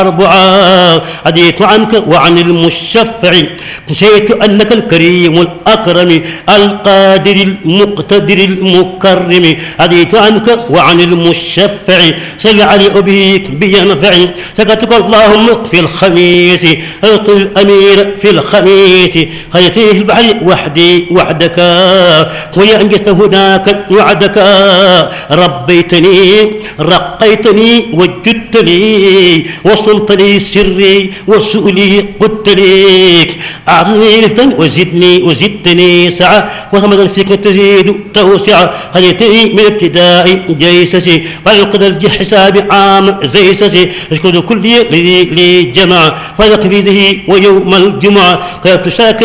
أربعة حديث عنك وعن المشفع نسيت أنك الكريم الأكرم القادر المقتدر المكرم حديث عنك وعن المشفع صل علي أبيك بينفع سكتك اللهم في الخميس أعطي الأمير في الخميس خيتيه البحر وحدي وحدك ويا أنجزت هناك وعدك ربيتني رقيتني وجدتني وصلت لي سري وسؤلي قلت ليك أعطني رفتا وزدني وزدتني سعة وهمدا فيك تزيد توسع هديتني من ابتداء جيسسي والقدر حساب عام زيسسي اشكر كل لي جمع فذق في ويوم الجمعة كيف تشاكر